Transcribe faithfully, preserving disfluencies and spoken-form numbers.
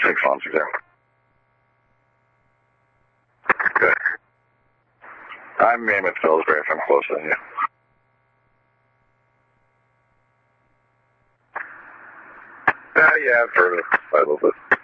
six months ago. Good. I'm Mammoth Pillsbury if I'm closer than you. Uh, yeah, I've heard of it a little bit.